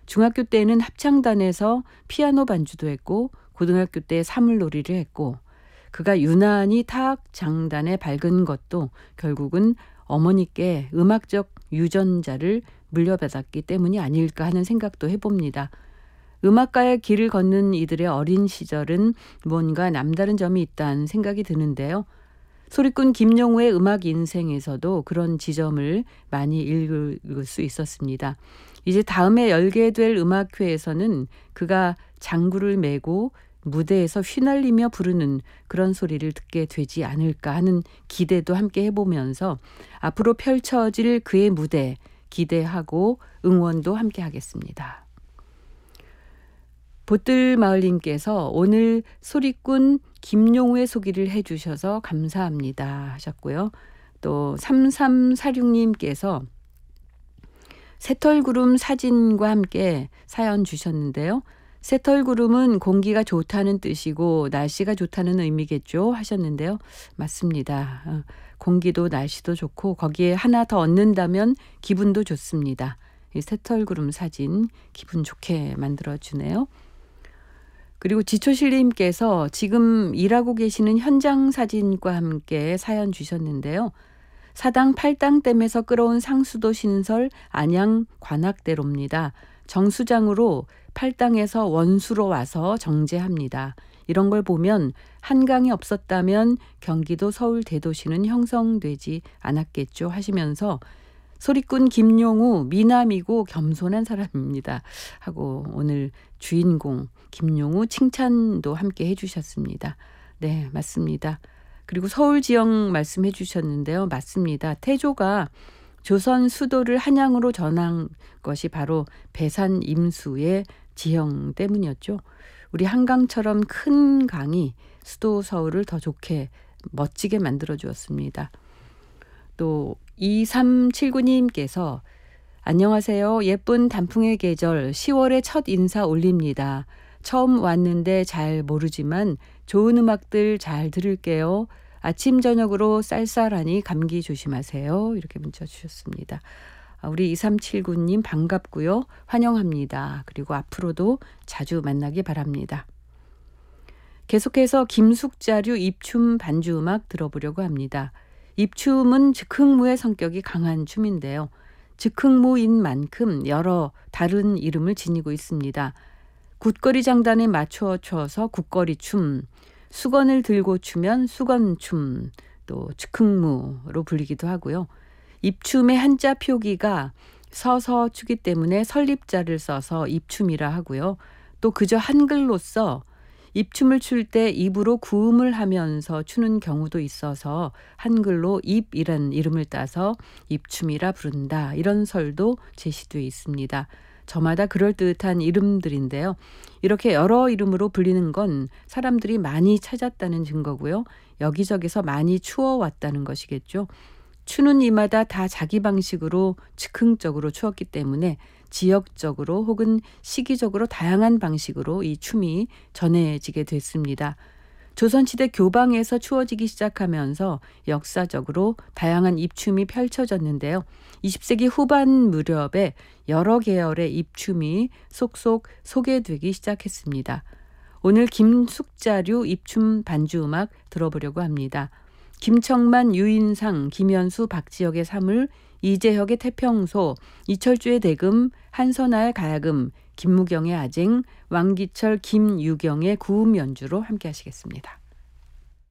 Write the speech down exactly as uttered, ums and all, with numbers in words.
중학교 때는 합창단에서 피아노 반주도 했고 고등학교 때 사물놀이를 했고 그가 유난히 타악 장단에 밝은 것도 결국은 어머니께 음악적 유전자를 물려받았기 때문이 아닐까 하는 생각도 해봅니다. 음악가의 길을 걷는 이들의 어린 시절은 뭔가 남다른 점이 있다는 생각이 드는데요. 소리꾼 김용우의 음악 인생에서도 그런 지점을 많이 읽을 수 있었습니다. 이제 다음에 열게 될 음악회에서는 그가 장구를 메고 무대에서 휘날리며 부르는 그런 소리를 듣게 되지 않을까 하는 기대도 함께 해보면서 앞으로 펼쳐질 그의 무대 기대하고 응원도 함께 하겠습니다. 보뜰마을님께서 오늘 소리꾼 김용우의 소개를 해주셔서 감사합니다 하셨고요. 또 삼삼사육님께서 새털구름 사진과 함께 사연 주셨는데요. 새털구름은 공기가 좋다는 뜻이고 날씨가 좋다는 의미겠죠 하셨는데요. 맞습니다. 공기도 날씨도 좋고 거기에 하나 더 얻는다면 기분도 좋습니다. 이 새털구름 사진 기분 좋게 만들어주네요. 그리고 지초실님께서 지금 일하고 계시는 현장 사진과 함께 사연 주셨는데요. 사당 팔당댐에서 끌어온 상수도 신설 안양 관악대로입니다. 정수장으로 팔당에서 원수로 와서 정제합니다. 이런 걸 보면 한강이 없었다면 경기도 서울 대도시는 형성되지 않았겠죠 하시면서 소리꾼 김용우 미남이고 겸손한 사람입니다 하고 오늘 주인공 김용우 칭찬도 함께 해주셨습니다. 네, 맞습니다. 그리고 서울 지역 말씀해 주셨는데요. 맞습니다. 태조가 조선 수도를 한양으로 전한 것이 바로 배산 임수의 지형 때문이었죠. 우리 한강처럼 큰 강이 수도 서울을 더 좋게 멋지게 만들어 주었습니다. 또 이삼칠구님께서 안녕하세요. 예쁜 단풍의 계절 시월의 첫 인사 올립니다. 처음 왔는데 잘 모르지만 좋은 음악들 잘 들을게요. 아침 저녁으로 쌀쌀하니 감기 조심하세요. 이렇게 문자 주셨습니다. 우리 이삼칠구님 반갑고요. 환영합니다. 그리고 앞으로도 자주 만나기 바랍니다. 계속해서 김숙자류 입춤 반주음악 들어보려고 합니다. 입춤은 즉흥무의 성격이 강한 춤인데요. 즉흥무인 만큼 여러 다른 이름을 지니고 있습니다. 굿거리 장단에 맞춰 춰서 굿거리 춤, 수건을 들고 추면 수건춤, 또 즉흥무로 불리기도 하고요. 입춤의 한자 표기가 서서 추기 때문에 설립자를 써서 입춤이라 하고요. 또 그저 한글로써 입춤을 출 때 입으로 구음을 하면서 추는 경우도 있어서 한글로 입이란 이름을 따서 입춤이라 부른다. 이런 설도 제시되어 있습니다. 저마다 그럴듯한 이름들인데요. 이렇게 여러 이름으로 불리는 건 사람들이 많이 찾았다는 증거고요. 여기저기서 많이 추어왔다는 것이겠죠. 추는 이마다 다 자기 방식으로 즉흥적으로 추었기 때문에 지역적으로 혹은 시기적으로 다양한 방식으로 이 춤이 전해지게 됐습니다. 조선시대 교방에서 추어지기 시작하면서 역사적으로 다양한 입춤이 펼쳐졌는데요. 이십 세기 후반 무렵에 여러 계열의 입춤이 속속 소개되기 시작했습니다. 오늘 김숙자류 입춤 반주음악 들어보려고 합니다. 김청만, 유인상, 김현수, 박지혁의 사물, 이재혁의 태평소, 이철주의 대금, 한선아의 가야금, 김무경의 아쟁, 왕기철, 김유경의 구음 연주로 함께 하시겠습니다.